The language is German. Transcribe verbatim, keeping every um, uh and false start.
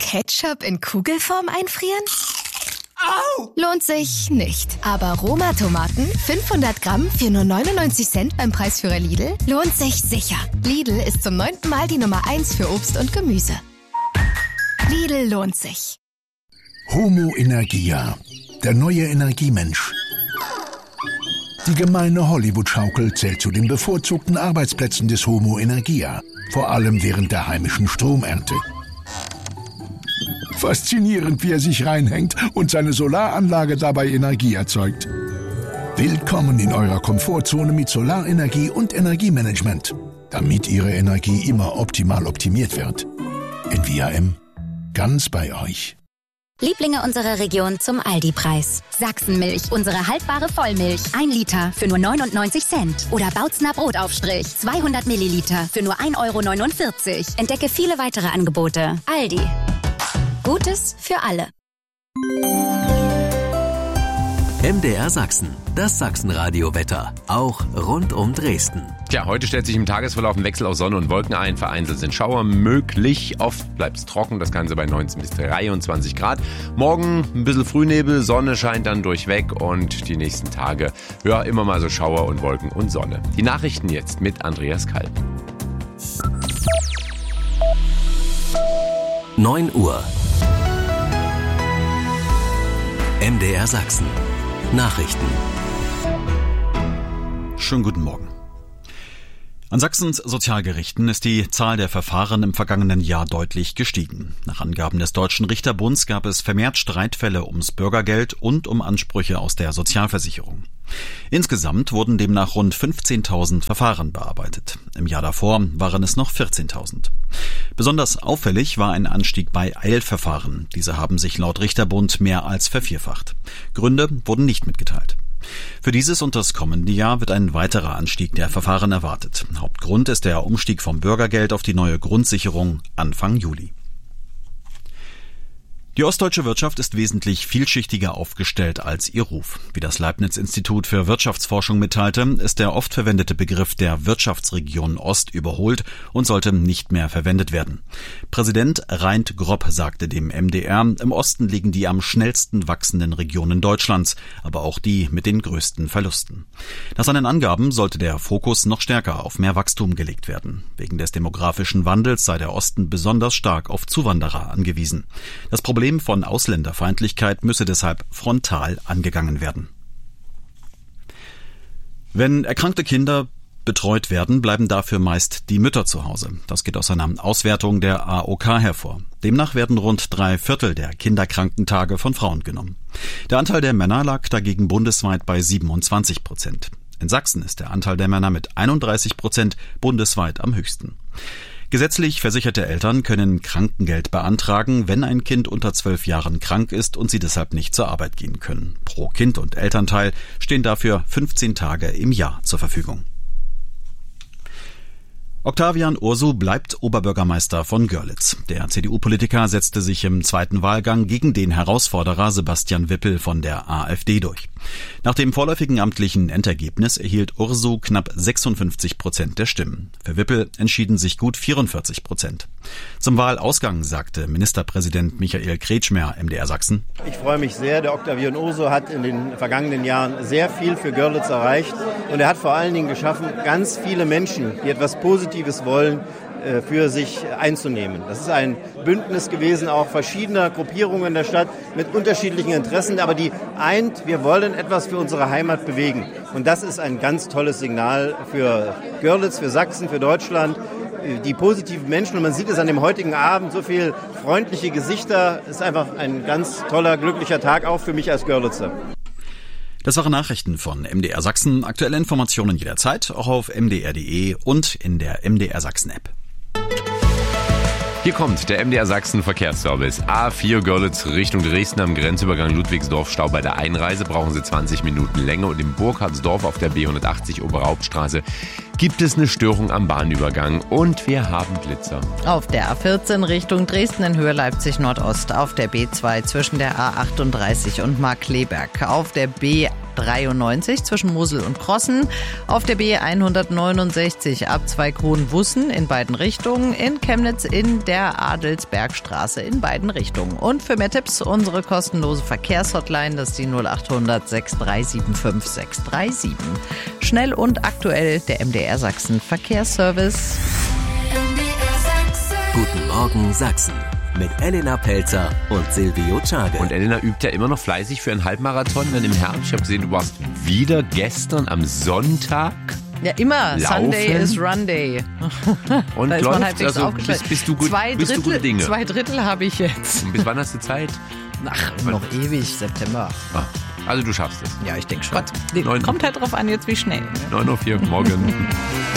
Ketchup in Kugelform einfrieren? Au! Lohnt sich nicht. Aber Roma-Tomaten, fünfhundert Gramm für nur neunundneunzig Cent beim Preisführer Lidl, lohnt sich sicher. Lidl ist zum neunten Mal die Nummer eins für Obst und Gemüse. Lidl lohnt sich. Homo Energia, der neue Energiemensch. Die gemeine Hollywood-Schaukel zählt zu den bevorzugten Arbeitsplätzen des Homo Energia, vor allem während der heimischen Stromernte. Faszinierend, wie er sich reinhängt und seine Solaranlage dabei Energie erzeugt. Willkommen in eurer Komfortzone mit Solarenergie und Energiemanagement, damit Ihre Energie immer optimal optimiert wird. In V A M, ganz bei euch. Lieblinge unserer Region zum Aldi-Preis. Sachsenmilch, unsere haltbare Vollmilch. Ein Liter für nur neunundneunzig Cent. Oder Bautzner Brotaufstrich, zweihundert Milliliter für nur ein Euro neunundvierzig. Entdecke viele weitere Angebote. Aldi. Gutes für alle. M D R Sachsen, das Sachsenradio-Wetter, auch rund um Dresden. Tja, heute stellt sich im Tagesverlauf ein Wechsel aus Sonne und Wolken ein. Vereinzelt sind Schauer möglich. Oft bleibt es trocken, das Ganze bei neunzehn bis dreiundzwanzig Grad. Morgen ein bisschen Frühnebel, Sonne scheint dann durchweg und die nächsten Tage, ja, immer mal so Schauer und Wolken und Sonne. Die Nachrichten jetzt mit Andreas Kalb. neun Uhr. M D R Sachsen. Nachrichten. Schönen guten Morgen. An Sachsens Sozialgerichten ist die Zahl der Verfahren im vergangenen Jahr deutlich gestiegen. Nach Angaben des Deutschen Richterbunds gab es vermehrt Streitfälle ums Bürgergeld und um Ansprüche aus der Sozialversicherung. Insgesamt wurden demnach rund fünfzehntausend Verfahren bearbeitet. Im Jahr davor waren es noch vierzehntausend. Besonders auffällig war ein Anstieg bei Eilverfahren. Diese haben sich laut Richterbund mehr als vervierfacht. Gründe wurden nicht mitgeteilt. Für dieses und das kommende Jahr wird ein weiterer Anstieg der Verfahren erwartet. Hauptgrund ist der Umstieg vom Bürgergeld auf die neue Grundsicherung Anfang Juli. Die ostdeutsche Wirtschaft ist wesentlich vielschichtiger aufgestellt als ihr Ruf. Wie das Leibniz-Institut für Wirtschaftsforschung mitteilte, ist der oft verwendete Begriff der Wirtschaftsregion Ost überholt und sollte nicht mehr verwendet werden. Präsident Reint Gropp sagte dem M D R, im Osten liegen die am schnellsten wachsenden Regionen Deutschlands, aber auch die mit den größten Verlusten. Nach seinen Angaben sollte der Fokus noch stärker auf mehr Wachstum gelegt werden. Wegen des demografischen Wandels sei der Osten besonders stark auf Zuwanderer angewiesen. Das Problem von Ausländerfeindlichkeit müsse deshalb frontal angegangen werden. Wenn erkrankte Kinder betreut werden, bleiben dafür meist die Mütter zu Hause. Das geht aus einer Auswertung der A O K hervor. Demnach werden rund drei Viertel der Kinderkrankentage von Frauen genommen. Der Anteil der Männer lag dagegen bundesweit bei siebenundzwanzig Prozent. In Sachsen ist der Anteil der Männer mit einunddreißig Prozent bundesweit am höchsten. Gesetzlich versicherte Eltern können Krankengeld beantragen, wenn ein Kind unter zwölf Jahren krank ist und sie deshalb nicht zur Arbeit gehen können. Pro Kind und Elternteil stehen dafür fünfzehn Tage im Jahr zur Verfügung. Octavian Ursu bleibt Oberbürgermeister von Görlitz. Der C D U-Politiker setzte sich im zweiten Wahlgang gegen den Herausforderer Sebastian Wippel von der AfD durch. Nach dem vorläufigen amtlichen Endergebnis erhielt Ursu knapp sechsundfünfzig Prozent der Stimmen. Für Wippel entschieden sich gut vierundvierzig Prozent. Zum Wahlausgang sagte Ministerpräsident Michael Kretschmer M D R Sachsen: Ich freue mich sehr, der Octavian Ursu hat in den vergangenen Jahren sehr viel für Görlitz erreicht und er hat vor allen Dingen geschaffen, ganz viele Menschen, die etwas Positives wollen, für sich einzunehmen. Das ist ein Bündnis gewesen, auch verschiedener Gruppierungen in der Stadt mit unterschiedlichen Interessen, aber die eint, wir wollen etwas für unsere Heimat bewegen. Und das ist ein ganz tolles Signal für Görlitz, für Sachsen, für Deutschland. Die positiven Menschen, und man sieht es an dem heutigen Abend, so viele freundliche Gesichter, ist einfach ein ganz toller, glücklicher Tag auch für mich als Görlitzer. Das waren Nachrichten von M D R Sachsen. Aktuelle Informationen jederzeit, auch auf m d r punkt d e und in der M D R Sachsen App. Hier kommt der M D R Sachsen Verkehrsservice. A vier Görlitz Richtung Dresden am Grenzübergang Ludwigsdorf. Stau bei der Einreise, brauchen Sie zwanzig Minuten länger. Und im Burkhardsdorf auf der B hundertachtzig Obere Hauptstraße gibt es eine Störung am Bahnübergang und wir haben Blitzer. Auf der A vierzehn Richtung Dresden in Höhe Leipzig Nordost. Auf der B zwei zwischen der A achtunddreißig und Markkleeberg. Auf der B dreiundneunzig zwischen Mosel und Crossen. Auf der B hundertneunundsechzig ab Zweikronen-Wussen in beiden Richtungen. In Chemnitz in der Adelsbergstraße in beiden Richtungen. Und für mehr Tipps unsere kostenlose Verkehrshotline, das ist die null achthundert sechs drei sieben fünf sechs drei sieben. Schnell und aktuell der M D R Sachsen Verkehrsservice. Guten Morgen Sachsen mit Elena Pelzer und Silvio Czage. Und Elena übt ja immer noch fleißig für einen Halbmarathon dann im Herbst. Ich habe gesehen, du warst wieder gestern am Sonntag. Ja, immer. Laufen. Sunday is Run Day. Und da ist läuft, man halbwegs also aufgestellt. bist, bist, du gut, zwei bist Drittel, du gute Dinge? Zwei Drittel habe ich jetzt. Und bis wann hast du Zeit? Ach, noch ewig, September. Ah, also du schaffst es. Ja, ich denke schon. Gott, Kommt halt drauf an, jetzt wie schnell. neun Uhr vier morgen.